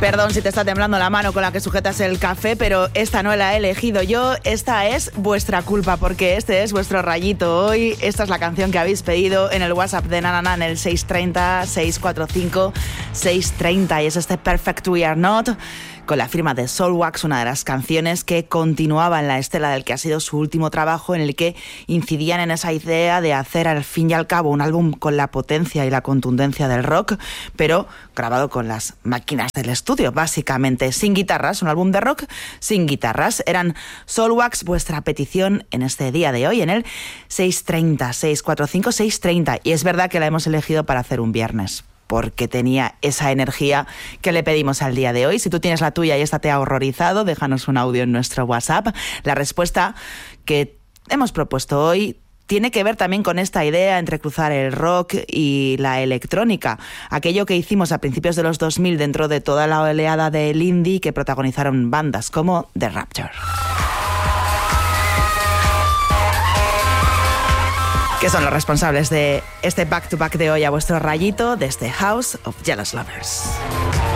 Perdón si te está temblando la mano con la que sujetas el café, pero esta no la he elegido yo, esta es vuestra culpa, porque este es vuestro rayito hoy. Esta es la canción que habéis pedido en el WhatsApp de Nanana en el 630-645-630 y es este Perfect We Are Not, con la firma de Soulwax, una de las canciones que continuaba en la estela del que ha sido su último trabajo, en el que incidían en esa idea de hacer al fin y al cabo un álbum con la potencia y la contundencia del rock, pero grabado con las máquinas del estudio, básicamente sin guitarras, un álbum de rock sin guitarras. Eran Soulwax, vuestra petición en este día de hoy, en el 630-645-630, y es verdad que la hemos elegido para hacer un viernes, porque tenía esa energía que le pedimos al día de hoy. Si tú tienes la tuya y esta te ha horrorizado, déjanos un audio en nuestro WhatsApp. La respuesta que hemos propuesto hoy tiene que ver también con esta idea entre cruzar el rock y la electrónica, aquello que hicimos a principios de los 2000 dentro de toda la oleada del indie que protagonizaron bandas como The Rapture. Que son los responsables de este back-to-back de hoy a vuestro rayito desde House of Jealous Lovers.